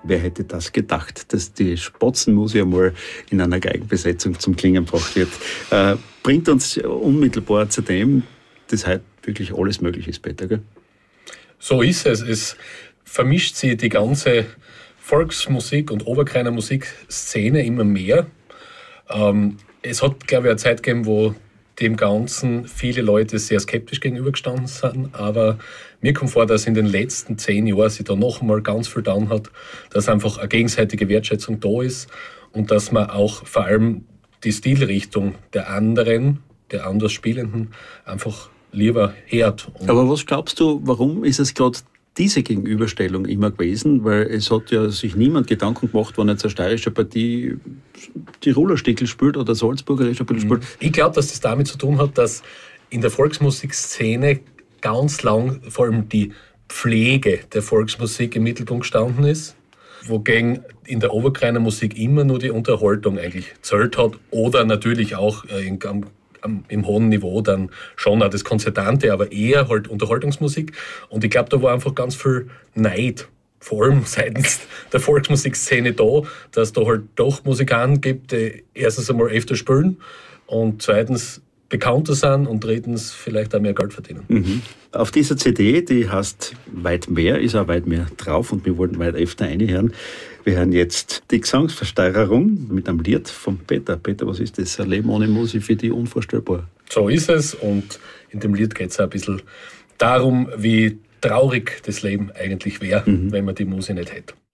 Wer hätte das gedacht, dass die Spatzenmusik einmal in einer Geigenbesetzung zum Klingen gebracht wird? Bringt uns unmittelbar zu dem, dass heute wirklich alles möglich ist, Peter, gell? So ist es. Es vermischt sich die ganze Volksmusik und Oberkreiner Musikszene immer mehr. Es hat, glaube ich, eine Zeit gegeben, wo dem Ganzen viele Leute sehr skeptisch gegenübergestanden sind, aber mir kommt vor, dass in den letzten 10 Jahren sich da noch einmal ganz viel getan hat, dass einfach eine gegenseitige Wertschätzung da ist und dass man auch vor allem die Stilrichtung der anderen, der anders Spielenden, einfach lieber hört. Aber was glaubst du, warum ist es gerade diese Gegenüberstellung immer gewesen? Weil es hat ja sich niemand Gedanken gemacht, wenn jetzt eine steirische Partie Tiroler Stickel spielt oder Salzburger Stickel spielt. Ich glaube, dass das damit zu tun hat, dass in der Volksmusikszene ganz lang vor allem die Pflege der Volksmusik im Mittelpunkt gestanden ist, wogegen in der Oberkreiner Musik immer nur die Unterhaltung eigentlich zählt hat oder natürlich auch im hohen Niveau dann schon auch das Konzertante, aber eher halt Unterhaltungsmusik. Und ich glaube, da war einfach ganz viel Neid, vor allem seitens der Volksmusikszene da, dass da halt doch Musikanten gibt, die erstens einmal öfter spielen und zweitens bekannter sind und drittens vielleicht auch mehr Geld verdienen. Mhm. Auf dieser CD, die heißt Weit mehr, ist auch weit mehr drauf und wir wollten weit öfter reinhören. Wir hören jetzt die Gesangsversteigerung mit einem Lied von Peter. Peter, was ist das? Ein Leben ohne Musik für dich unvorstellbar. So ist es und in dem Lied geht es auch ein bisschen darum, wie traurig das Leben eigentlich wäre, wenn man die Musik nicht hätte.